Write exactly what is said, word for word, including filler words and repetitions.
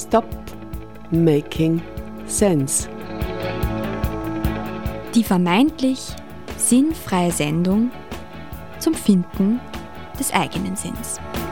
Stop Making Sense. Die vermeintlich sinnfreie Sendung zum Finden des eigenen Sinns.